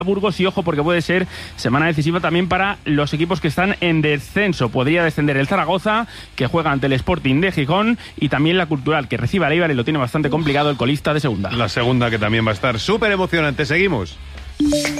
Burgos y ojo porque puede ser semana decisiva también para los equipos que están en descenso. Podría descender el Zaragoza, que juega ante el Sporting de Gijón, y también la Cultural, que recibe al Eibar y lo tiene bastante complicado el colista de segunda. La segunda, que también va a estar súper emocionante. Seguimos.